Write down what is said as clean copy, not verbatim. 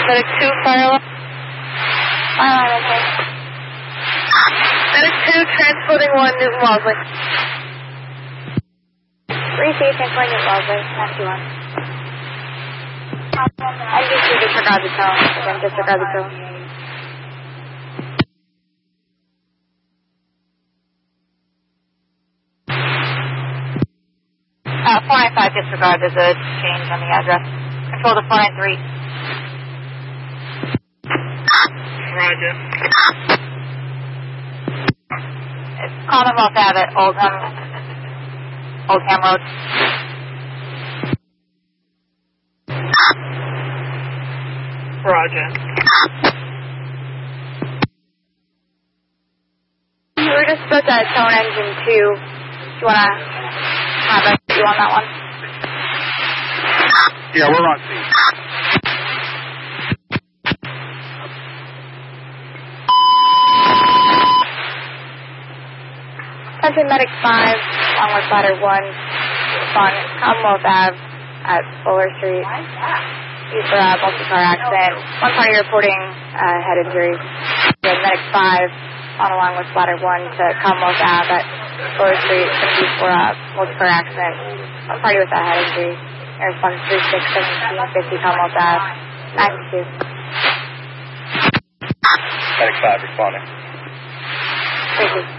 Medic 2, fire alarm. Fire alarm, okay. Medic 2, transporting 1, Newton Wellesley. 3C, transporting Newton Wellesley, 921. NBC, disregard the tone. Again, disregard the tone. Uh, 495, disregard. There's a change on the address. Control to 493. Roger. It's Commonwealth Ave at Oldham Road. Roger. We were just supposed to tone engine 2. Do you want to have us do on that one? Yeah, we're on scene. Attention Medic 5, along with ladder 1, on Commonwealth Ave at Fuller Street. Used for a multi-car accident. One party reporting head injury. Medic 5, on along with ladder 1 to Commonwealth Ave at Fuller Street. Used for a multi-car accident. One party with a head injury. Air response 361750 Commonwealth Ave, 92. Medic 5 responding. Thank you.